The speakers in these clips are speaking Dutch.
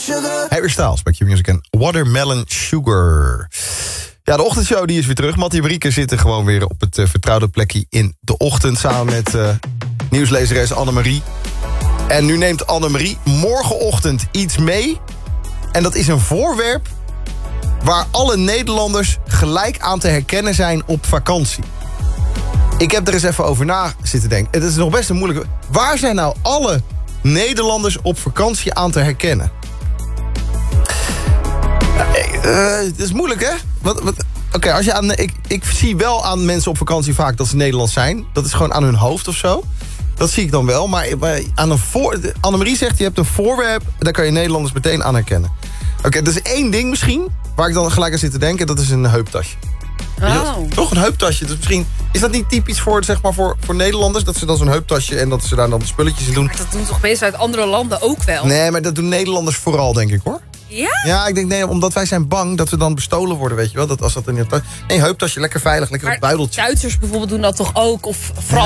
Harry Styles bij Q-Music en Watermelon Sugar. Ja, de ochtendshow die is weer terug. Mattie en Marieke zitten gewoon weer op het vertrouwde plekje in de ochtend... samen met nieuwslezeres Annemarie. En nu neemt Annemarie morgenochtend iets mee. En dat is een voorwerp waar alle Nederlanders gelijk aan te herkennen zijn op vakantie. Ik heb er eens even over na zitten denken. Het is nog best een moeilijke... Waar zijn nou alle Nederlanders op vakantie aan te herkennen? Het is moeilijk, hè? Oké, als je aan... Ik zie wel aan mensen op vakantie vaak dat ze Nederlands zijn. Dat is gewoon aan hun hoofd of zo. Dat zie ik dan wel. Maar aan Annemarie zegt, je hebt een voorwerp... daar kan je Nederlanders meteen aan herkennen. Oké, dat is één ding misschien... waar ik dan gelijk aan zit te denken. Dat is een heuptasje. Oh. Toch een heuptasje. Dus misschien is dat niet typisch voor, zeg maar, voor Nederlanders... dat ze dan zo'n heuptasje en dat ze daar dan de spulletjes in doen. Maar dat doen toch mensen uit andere landen ook wel? Nee, maar dat doen Nederlanders vooral, denk ik, hoor. Ja? Ja, ik denk, nee, omdat wij zijn bang dat we dan bestolen worden, weet je wel. Dat als dat in je tas... Nee, heuptasje, lekker veilig, lekker op buideltje. Duitsers bijvoorbeeld doen dat toch ook? Of Frans?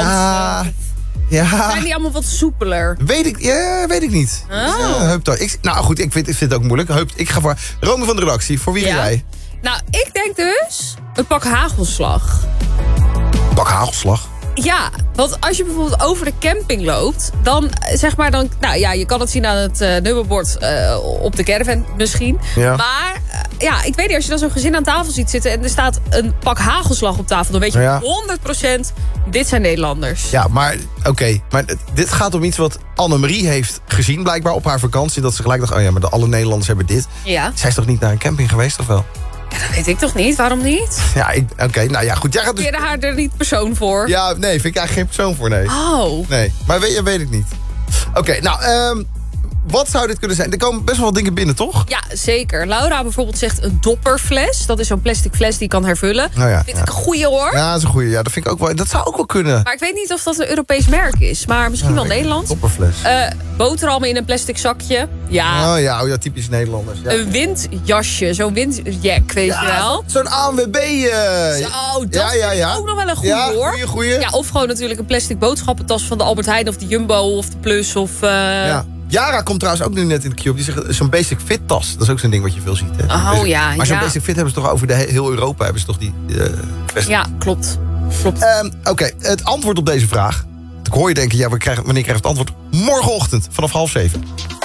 Ja. Zijn die allemaal wat soepeler? Weet ik niet. Oh. Ja, heuptasje. Nou goed, ik vind het ook moeilijk. Ik ga voor Rome van de redactie. Voor wie ga jij? Nou, ik denk dus een pak hagelslag. Pak hagelslag? Ja, want als je bijvoorbeeld over de camping loopt... dan, zeg maar, nou ja, je kan het zien aan het nummerbord op de caravan misschien. Ja. Maar, ja, ik weet niet, als je dan zo'n gezin aan tafel ziet zitten... en er staat een pak hagelslag op tafel... dan weet je 100%, dit zijn Nederlanders. Ja, maar oké, maar dit gaat om iets wat Annemarie heeft gezien... blijkbaar op haar vakantie, dat ze gelijk dacht... oh ja, maar alle Nederlanders hebben dit. Ja. Zij is toch niet naar een camping geweest, of wel? Ja, dat weet ik toch niet? Waarom niet? Ja, oké, nou ja, goed. Jij gaat dus... Ken je haar er niet persoon voor? Ja, nee, vind ik eigenlijk geen persoon voor, nee. Oh. Nee, maar weet ik niet. Oké, nou, wat zou dit kunnen zijn? Er komen best wel wat dingen binnen, toch? Ja, zeker. Laura bijvoorbeeld zegt een dopperfles. Dat is zo'n plastic fles die je kan hervullen. Oh ja, vind ik een goeie, hoor. Ja, dat is een goeie. Ja, dat vind ik ook wel. Dat zou ook wel kunnen. Maar ik weet niet of dat een Europees merk is. Maar misschien wel Nederlands. Dopperfles. Boterhammen in een plastic zakje. Ja. Oh ja, typisch Nederlanders. Ja. Een windjasje. Zo'n windjack, weet je wel. Zo'n ANWB. Zo, dat is ook nog wel een goeie, hoor. Goeie. Ja, of gewoon natuurlijk een plastic boodschappentas van de Albert Heijn of de Jumbo of de Plus of... Yara komt trouwens ook nu net in de Cube. Die zegt zo'n basic fit tas. Dat is ook zo'n ding wat je veel ziet. Hè? Maar zo'n basic fit hebben ze toch over heel Europa. Hebben ze toch die ja, klopt. Oké, het antwoord op deze vraag. Ik hoor je denken, wanneer krijg je het antwoord? Morgenochtend vanaf 6:30.